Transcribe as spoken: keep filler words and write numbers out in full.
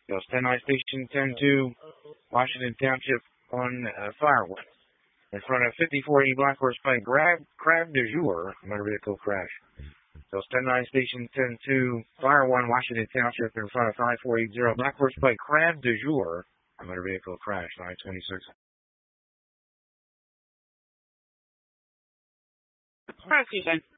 Ghost ten nine Station ten two, Washington Township on uh, Firewood. In front of fifty-four eighty Black Horse Pike, Grab, Crab de Jour, motor vehicle crash. Ghost ten nine Station ten two, Fire one, Washington Township in front of five four eight zero Black Horse Pike, Crab de Jour, motor vehicle crash, nine twenty-six. Proceed.